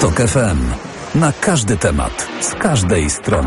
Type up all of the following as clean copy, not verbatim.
TOK FM. Na każdy temat, z każdej strony.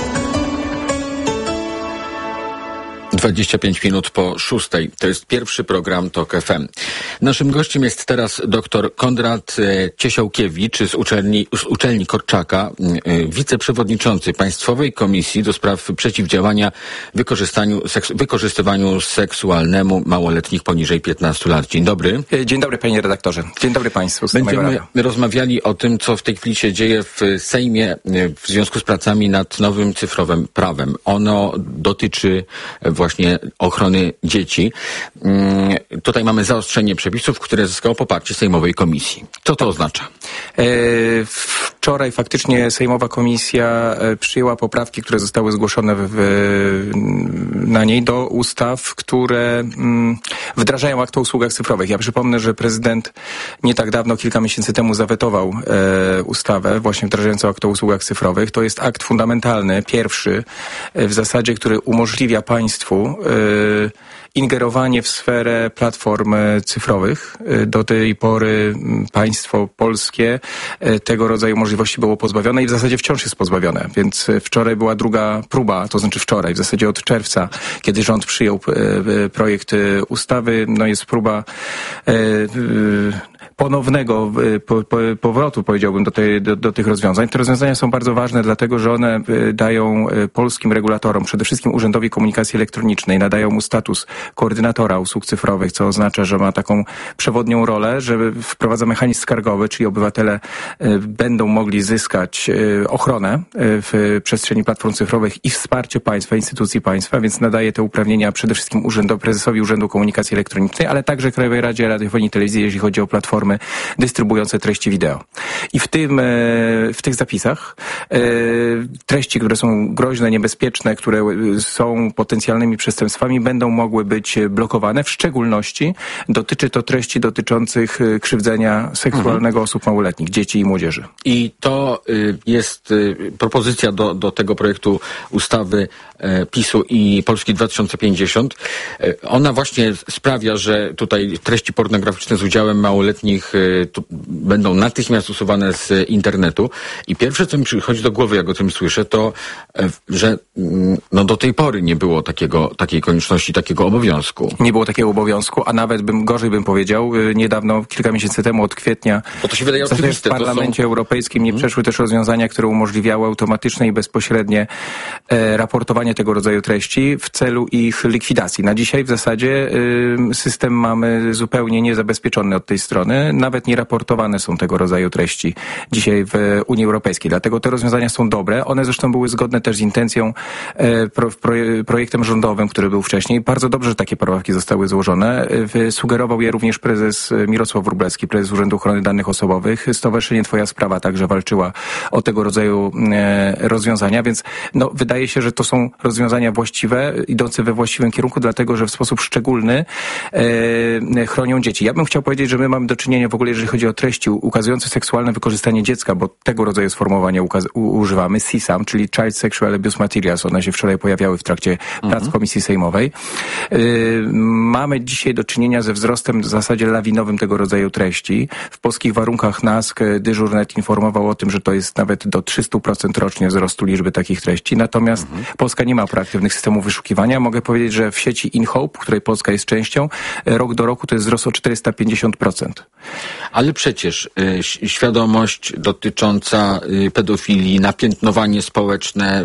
25 minut po 6. To jest pierwszy program TOK FM. Naszym gościem jest teraz dr Konrad Ciesiałkiewicz z uczelni Korczaka, wiceprzewodniczący Państwowej Komisji do Spraw Przeciwdziałania Wykorzystywaniu Seksualnemu Małoletnich poniżej 15 lat. Dzień dobry. Dzień dobry, panie redaktorze. Dzień dobry państwu. Będziemy rozmawiali o tym, co w tej chwili się dzieje w Sejmie w związku z pracami nad nowym cyfrowym prawem. Ono dotyczy właśnie ochrony dzieci. Tutaj mamy zaostrzenie przepisów, które zyskało poparcie Sejmowej Komisji. Co to oznacza? Wczoraj faktycznie Sejmowa Komisja przyjęła poprawki, które zostały zgłoszone na niej do ustaw, które wdrażają akt o usługach cyfrowych. Ja przypomnę, że prezydent nie tak dawno, kilka miesięcy temu zawetował ustawę właśnie wdrażającą akt o usługach cyfrowych. To jest akt fundamentalny, pierwszy w zasadzie, który umożliwia państwu ingerowanie w sferę platform cyfrowych. Do tej pory państwo polskie tego rodzaju możliwości było pozbawione i w zasadzie wciąż jest pozbawione. Więc wczoraj była druga próba, to znaczy wczoraj, w zasadzie od czerwca, kiedy rząd przyjął projekt ustawy, no jest próba ponownego powrotu, powiedziałbym, do tych rozwiązań. Te rozwiązania są bardzo ważne, dlatego że one dają polskim regulatorom, przede wszystkim Urzędowi Komunikacji Elektronicznej, nadają mu status koordynatora usług cyfrowych, co oznacza, że ma taką przewodnią rolę, że wprowadza mechanizm skargowy, czyli obywatele będą mogli zyskać ochronę w przestrzeni platform cyfrowych i wsparcie państwa, instytucji państwa, więc nadaje te uprawnienia przede wszystkim prezesowi Urzędu Komunikacji Elektronicznej, ale także Krajowej Radzie Radiofonii i Telewizji, jeśli chodzi o platformy dystrybuujące treści wideo. I w tych zapisach treści, które są groźne, niebezpieczne, które są potencjalnymi przestępstwami, będą mogły być blokowane. W szczególności dotyczy to treści dotyczących krzywdzenia seksualnego osób małoletnich, dzieci i młodzieży. I to jest propozycja do tego projektu ustawy PiS-u i Polski 2050. Ona właśnie sprawia, że tutaj treści pornograficzne z udziałem małoletnich będą natychmiast usuwane z internetu. I pierwsze, co mi przychodzi do głowy, jak o tym słyszę, to, że do tej pory nie było takiej konieczności, takiego obowiązku. Nie było takiego obowiązku, a nawet gorzej bym powiedział, niedawno, kilka miesięcy temu, od kwietnia, bo to się wydaje oczywiste, w Parlamencie Europejskim nie przeszły też rozwiązania, które umożliwiały automatyczne i bezpośrednie raportowanie tego rodzaju treści w celu ich likwidacji. Na dzisiaj w zasadzie system mamy zupełnie niezabezpieczony od tej strony. Nawet nie raportowane są tego rodzaju treści dzisiaj w Unii Europejskiej. Dlatego te rozwiązania są dobre. One zresztą były zgodne też z intencją projektem rządowym, który był wcześniej. Bardzo dobrze, że takie poprawki zostały złożone. Sugerował je również prezes Mirosław Wróblewski, prezes Urzędu Ochrony Danych Osobowych. Stowarzyszenie Twoja Sprawa także walczyła o tego rodzaju rozwiązania, więc wydaje się, że to są rozwiązania właściwe, idące we właściwym kierunku, dlatego że w sposób szczególny chronią dzieci. Ja bym chciał powiedzieć, że my mamy do czynienia w ogóle, jeżeli chodzi o treści ukazujące seksualne wykorzystanie dziecka, bo tego rodzaju sformułowania używamy, CSAM, czyli Child Sexual Abuse Materials. One się wczoraj pojawiały w trakcie prac Komisji Sejmowej. Mamy dzisiaj do czynienia ze wzrostem w zasadzie lawinowym tego rodzaju treści. W polskich warunkach NASK Dyżurnet informował o tym, że to jest nawet do 300% rocznie wzrostu liczby takich treści. Natomiast Polska nie ma proaktywnych systemów wyszukiwania. Mogę powiedzieć, że w sieci InHope, której Polska jest częścią, rok do roku to jest wzrost o 450%. Ale przecież świadomość dotycząca pedofilii, napiętnowanie społeczne,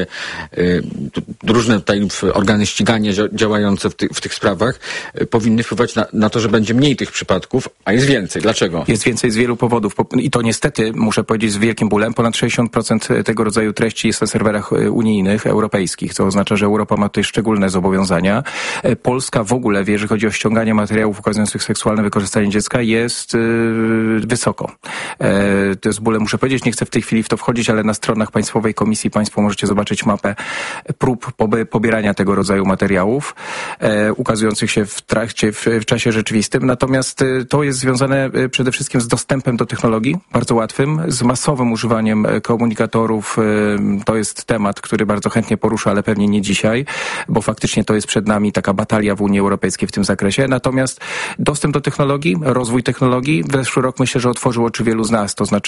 różne tutaj organy ścigania działające w tych sprawach powinny wpływać na to, że będzie mniej tych przypadków, a jest więcej. Dlaczego? Jest więcej z wielu powodów. I to niestety, muszę powiedzieć z wielkim bólem, ponad 60% tego rodzaju treści jest na serwerach unijnych, europejskich, co oznacza, że Europa ma tutaj szczególne zobowiązania. Polska w ogóle, jeżeli chodzi o ściąganie materiałów ukazujących seksualne wykorzystanie dziecka, jest wysoko. To z bólem muszę powiedzieć, nie chcę w tej chwili w to wchodzić, ale na stronach Państwowej Komisji Państwo możecie zobaczyć mapę prób pobierania tego rodzaju materiałów ukazujących się w czasie rzeczywistym. Natomiast to jest związane przede wszystkim z dostępem do technologii, bardzo łatwym, z masowym używaniem komunikatorów. To jest temat, który bardzo chętnie poruszę, ale pewnie nie dzisiaj, bo faktycznie to jest przed nami taka batalia w Unii Europejskiej w tym zakresie. Natomiast dostęp do technologii, rozwój technologii w zeszły rok myślę, że otworzył oczy wielu z nas. To znaczy